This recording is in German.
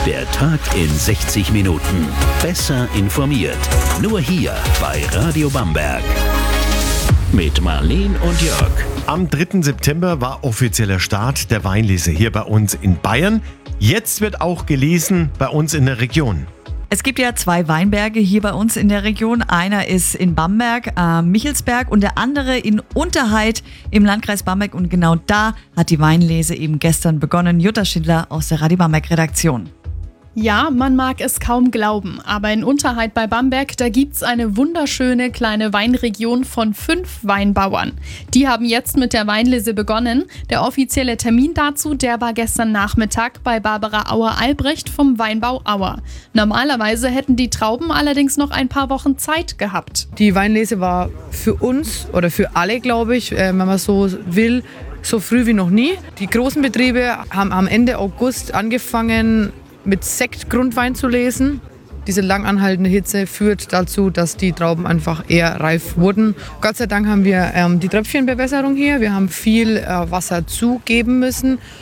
Der Tag in 60 Minuten. Besser informiert. Nur hier bei Radio Bamberg. Mit Marleen und Jörg. Am 3. September war offizieller Start der Weinlese hier bei uns in Bayern. Jetzt wird auch gelesen bei uns in der Region. Es gibt ja 2 Weinberge hier bei uns in der Region. Einer ist in Bamberg, Michelsberg, und der andere in Unterheid im Landkreis Bamberg. Und genau da hat die Weinlese eben gestern begonnen. Jutta Schindler aus der Radio Bamberg Redaktion. Ja, man mag es kaum glauben, aber in Unterheid bei Bamberg, da gibt's eine wunderschöne kleine Weinregion von 5 Weinbauern. Die haben jetzt mit der Weinlese begonnen. Der offizielle Termin dazu, der war gestern Nachmittag bei Barbara Auer-Albrecht vom Weinbau Auer. Normalerweise hätten die Trauben allerdings noch ein paar Wochen Zeit gehabt. Die Weinlese war für uns oder für alle, glaube ich, wenn man so will, so früh wie noch nie. Die großen Betriebe haben am Ende August angefangen, mit Sektgrundwein zu lesen. Diese lang anhaltende Hitze führt dazu, dass die Trauben einfach eher reif wurden. Gott sei Dank haben wir die Tröpfchenbewässerung hier. Wir haben viel Wasser zugeben müssen